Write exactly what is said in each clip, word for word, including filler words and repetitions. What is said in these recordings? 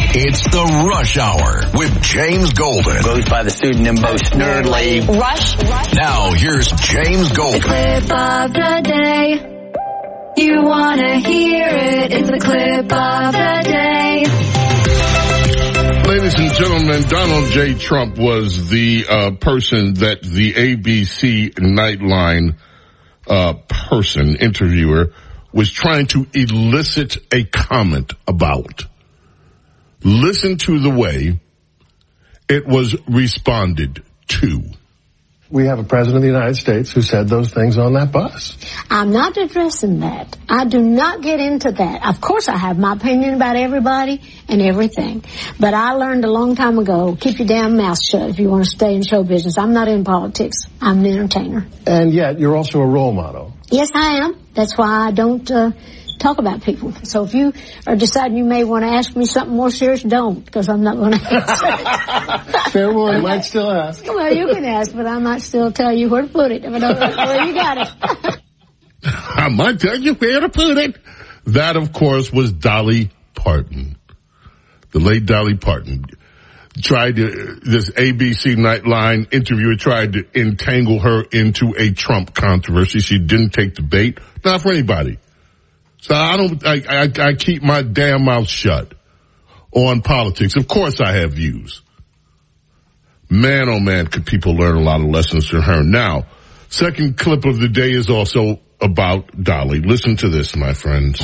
It's the Rush Hour with James Golden. Goes by the pseudonym Bo Snerdley. Rush, Rush. Now, here's James Golden. The clip of the day. You want to hear it. It's the clip of the day. Ladies and gentlemen, Donald J. Trump was the uh, person that the A B C Nightline uh, person, interviewer, was trying to elicit a comment about. Listen to the way it was responded to. We have a president of the United States who said those things on that bus. I'm not addressing that. I do not get into that. Of course, I have my opinion about everybody and everything. But I learned a long time ago, keep your damn mouth shut if you want to stay in show business. I'm not in politics. I'm an entertainer. And yet, you're also a role model. Yes, I am. That's why I don't uh, talk about people. So if you are deciding you may want to ask me something more serious, don't, because I'm not going to answer. Fair warning. I might still ask. Well, you can ask, but I might still tell you where to put it if I don't know where you got it. I might tell you where to put it. That, of course, was Dolly Parton. The late Dolly Parton. Tried to, this A B C Nightline interviewer tried to entangle her into a Trump controversy. She didn't take the bait. Not for anybody. So I don't, I, I, I keep my damn mouth shut on politics. Of course I have views. Man, oh man, could people learn a lot of lessons from her. Now, second clip of the day is also about Dolly. Listen to this, my friends.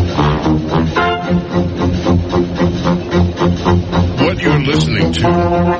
What you're listening to